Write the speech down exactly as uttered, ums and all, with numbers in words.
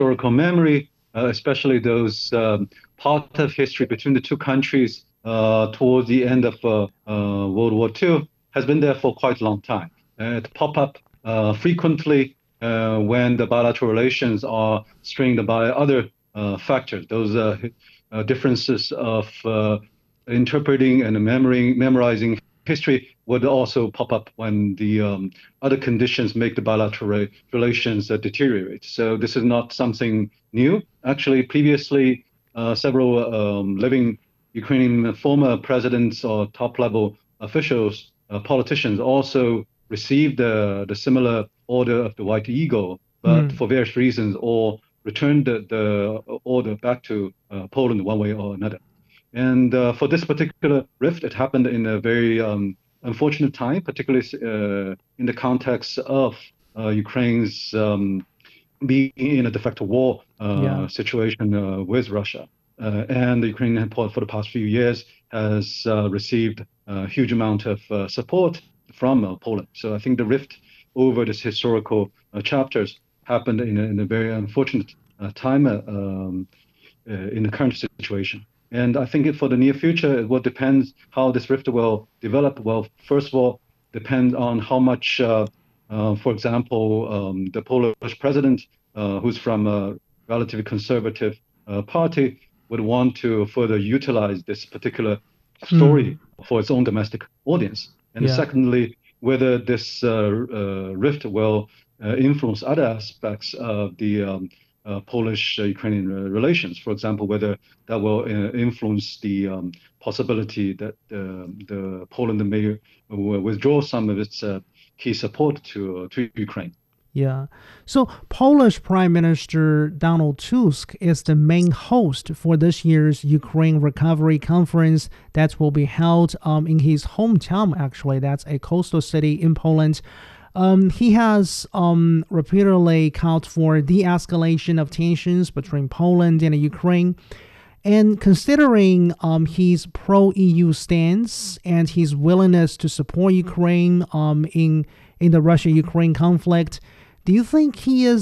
historical memory, uh, especially those um, part of history between the two countries uh, towards the end of uh, uh, World War Two, has been there for quite a long time. Uh, it pop up uh, frequently uh, when the bilateral relations are strained by other uh, factors. Those uh, uh, differences of uh, interpreting and memorizing, memorizing history would also pop up when the um, other conditions make the bilateral relations uh, deteriorate. So this is not something new. Actually, previously, uh, several um, living Ukrainian former presidents or top-level officials, uh, politicians, also received the, the similar order of the White Eagle, but Mm, for various reasons, or returned the, the order back to uh, Poland one way or another. And uh, for this particular rift, it happened in a very um, unfortunate time, particularly uh, in the context of uh, Ukraine's um, being in a de facto war yeah. uh, situation uh, with Russia. Uh, and the Ukrainian for, for the past few years has uh, received a huge amount of uh, support from uh, Poland. So I think the rift over this historical uh, chapters happened in a, in a very unfortunate uh, time uh, um, uh, in the current situation. And I think for the near future, it will depend how this rift will develop. Well, first of all, depend on how much, uh, uh, for example, um, the Polish president, uh, who's from a relatively conservative uh, party, would want to further utilize this particular Mm, story for its own domestic audience. And yeah. secondly, whether this uh, uh, rift will uh, influence other aspects of the um, uh, Polish-Ukrainian uh, relations. For example, whether that will uh, influence the um, possibility that uh, the Poland may withdraw some of its uh, key support to uh, to Ukraine. Yeah. So Polish Prime Minister Donald Tusk is the main host for this year's Ukraine Recovery Conference that will be held um, in his hometown, actually. That's a coastal city in Poland. Um, he has um, repeatedly called for de escalation of tensions between Poland and Ukraine. And considering um, his pro E U stance and his willingness to support Ukraine um, in, in the Russia Ukraine conflict, do you think he is